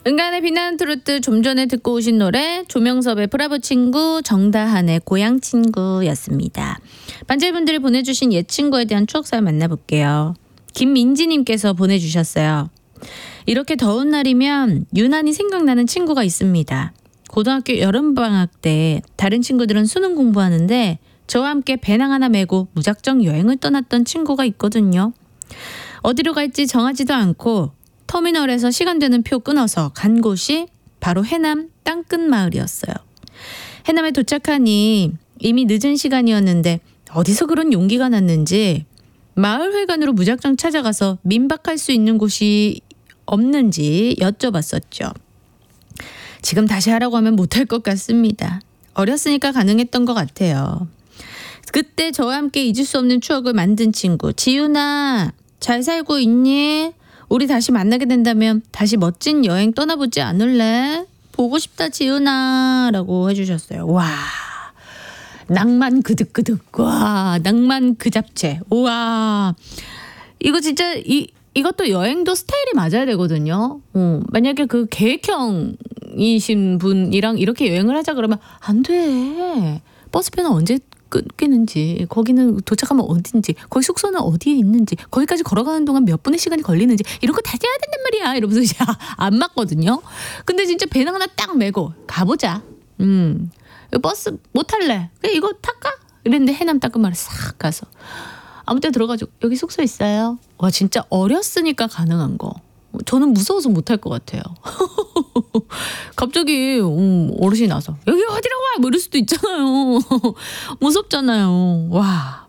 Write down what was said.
은간의 빛나는 트로트 좀 전에 듣고 오신 노래 조명섭의 브라보 친구, 정다한의 고향 친구였습니다. 반질분들이 보내주신 옛 친구에 대한 추억사연 만나볼게요. 김민지님께서 보내주셨어요. 이렇게 더운 날이면 유난히 생각나는 친구가 있습니다. 고등학교 여름방학 때 다른 친구들은 수능 공부하는데 저와 함께 배낭 하나 메고 무작정 여행을 떠났던 친구가 있거든요. 어디로 갈지 정하지도 않고 터미널에서 시간되는 표 끊어서 간 곳이 바로 해남 땅끝 마을이었어요. 해남에 도착하니 이미 늦은 시간이었는데 어디서 그런 용기가 났는지 마을 회관으로 무작정 찾아가서 민박할 수 있는 곳이 없는지 여쭤봤었죠. 지금 다시 하라고 하면 못할 것 같습니다. 어렸으니까 가능했던 것 같아요. 그때 저와 함께 잊을 수 없는 추억을 만든 친구. 지윤아, 잘 살고 있니? 우리 다시 만나게 된다면 다시 멋진 여행 떠나보지 않을래? 보고 싶다 지윤아 라고 해주셨어요. 와, 낭만 그득그득. 와, 낭만 그 잡채. 우와, 이거 진짜 이것도 여행도 스타일이 맞아야 되거든요. 만약에 그 계획형이신 분이랑 이렇게 여행을 하자 그러면 안 돼. 버스표는 언제 끊기는지, 거기는 도착하면 어딘지, 거기 숙소는 어디에 있는지, 거기까지 걸어가는 동안 몇 분의 시간이 걸리는지 이런 거 다 해야 된단 말이야. 이러면서 이제 안 맞거든요. 근데 진짜 배낭 하나 딱 메고 가보자. 버스 못 탈래. 그래 이거 탈까? 이랬는데 해남 땅끝마을에 싹 가서 아무 때 들어가지고 여기 숙소 있어요. 와, 진짜 어렸으니까 가능한 거. 저는 무서워서 못할 것 같아요. 갑자기 어르신이 나서 여기 어디라고 와? 뭐 이럴 수도 있잖아요. 무섭잖아요. 와,